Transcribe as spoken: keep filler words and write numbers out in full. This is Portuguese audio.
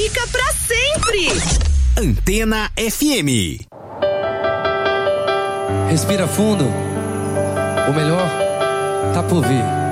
fica pra sempre. Antena F M. Respira fundo. O melhor tá por vir.